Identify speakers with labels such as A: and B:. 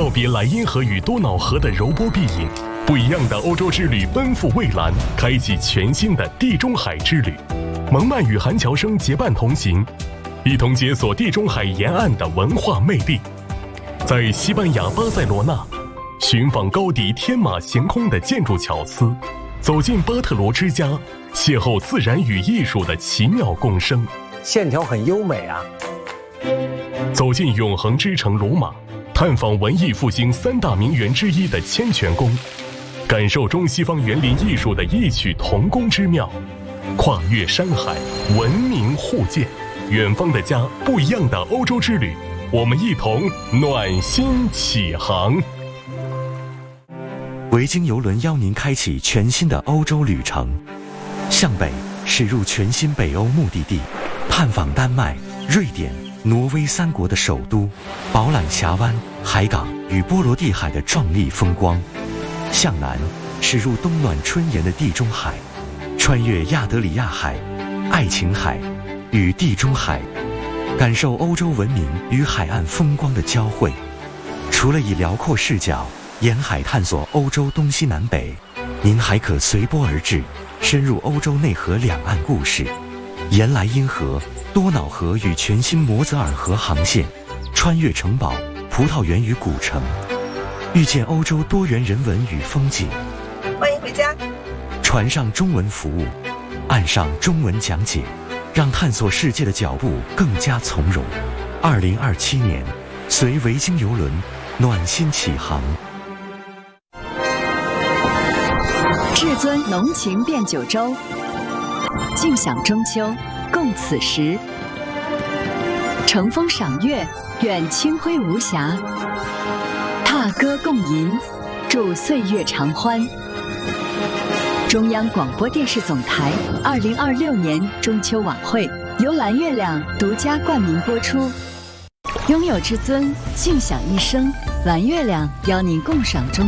A: 告别莱茵河与多瑙河的柔波碧影，不一样的欧洲之旅奔赴蔚蓝，开启全新的地中海之旅。蒙曼与韩乔生结伴同行，一同解锁地中海沿岸的文化魅力。在西班牙巴塞罗那，寻访高迪天马行空的建筑巧思，走进巴特罗之家，邂逅自然与艺术的奇妙共生，
B: 线条很优美啊。
A: 走进永恒之城罗马，探访文艺复兴3大名园之一的千泉宫，感受中西方园林艺术的异曲同工之妙。跨越山海，文明互鉴，远方的家，不一样的欧洲之旅，我们一同暖心启航。
C: 维京邮轮邀您开启全新的欧洲旅程，向北驶入全新北欧目的地，探访丹麦、瑞典、挪威3国的首都，饱览峡湾、海港与波罗的海的壮丽风光；向南驶入冬暖春炎的地中海，穿越亚得里亚海、爱琴海与地中海，感受欧洲文明与海岸风光的交汇。除了以辽阔视角沿海探索欧洲东西南北，您还可随波而至，深入欧洲内河两岸故事，沿莱茵河、多瑙河与全新摩泽尔河航线，穿越城堡、葡萄园与古城，遇见欧洲多元人文与风景。
D: 欢迎回家。
C: 船上中文服务，岸上中文讲解，让探索世界的脚步更加从容。2027年，随维京邮轮暖心启航。
E: 至尊浓情变九州，尽享中秋，共此时。乘风赏月，愿清辉无瑕；踏歌共吟，祝岁月长欢。中央广播电视总台2026年中秋晚会由蓝月亮独家冠名播出。拥有至尊，尽享一生。蓝月亮邀您共赏中